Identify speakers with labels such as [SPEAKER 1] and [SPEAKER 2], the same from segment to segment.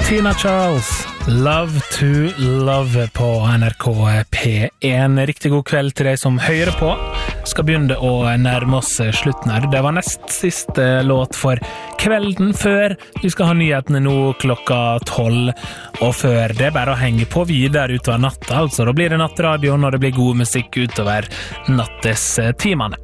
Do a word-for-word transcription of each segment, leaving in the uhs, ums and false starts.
[SPEAKER 1] Tina Charles, Love to Love på N R K P en. Riktig god kveld til deg som hører på. Skal begynne å nærme oss slutten her. Det var nest siste låt for kvelden før vi skal ha nyhetene nå klokka tolv. Og før det er bare å henge på videre utover natta. Altså, da blir det nattradio når det blir god musikk utover nattestimene.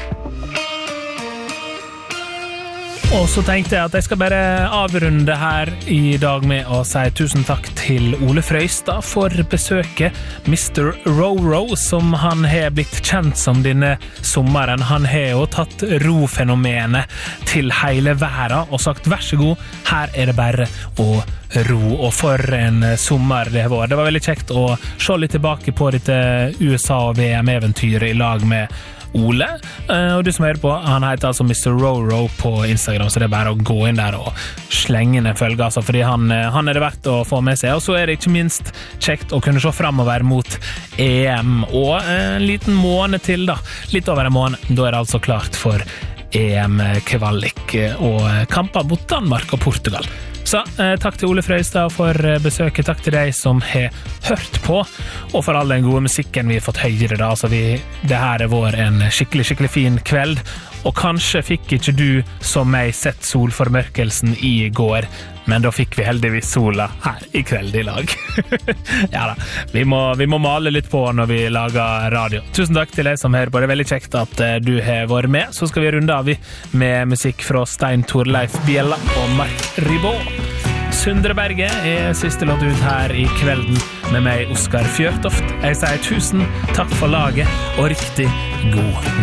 [SPEAKER 1] Og så tenkte jeg at jeg skal bare avrunde her i dag med å si tusen takk til Ole Frøystad for besøket. mister Roro, som han har blitt kjent som denne sommeren. Han har jo tatt ro-fenomenet til hele verden og sagt vær så god, her er det bare å ro. Og for en sommer det var. Det var veldig kjekt å se litt tilbake på dette U S A-V M-eventyret i lag med Ole, og du som hører på, han heter altså mister Roro på Instagram, så det er bare å gå inn der og slenge inn en følge, altså, fordi han, han er det verdt å få med seg. Og så er det ikke minst kjekt å kunne se fremover mot E M, og en liten måned til da, litt over en måned, da er det altså klart for E M-kvalik og kamper mot Danmark og Portugal. Så eh, takk til Ole Frøystad for besøket, takk til deg som har hørt på, og for all den gode musikken vi har fått høre da. Altså vi, det her er vår en skikkelig, skikkelig fin kveld, og kanskje fikk ikke du som meg sett solformørkelsen i går, men da fikk vi heldigvis sola her i kveld i lag. Ja da, vi må, vi må male litt på når vi lager radio. Tusen takk til deg som hører på, det er veldig kjekt at uh, du har vært med. Så skal vi runde av med musikk fra Stein Torleif Bjella og Mark Ribot. Sundre Berge er siste låt ut her i kvelden med meg, Oskar Fjørtoft. Jeg sier tusen takk for laget og riktig god